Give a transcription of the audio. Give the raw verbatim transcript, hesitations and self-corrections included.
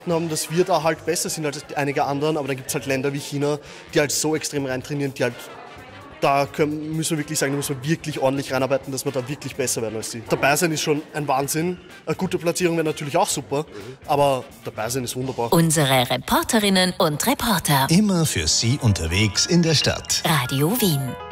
haben, dass wir da halt besser sind als einige anderen, aber dann gibt es halt Länder wie China, die halt so extrem reintrainieren, die halt, da können, müssen wir wirklich sagen, da müssen wir wirklich ordentlich reinarbeiten, dass wir da wirklich besser werden als die. Dabei sein ist schon ein Wahnsinn, eine gute Platzierung wäre natürlich auch super, aber dabei sein ist wunderbar. Unsere Reporterinnen und Reporter. Immer für Sie unterwegs in der Stadt. Radio Wien.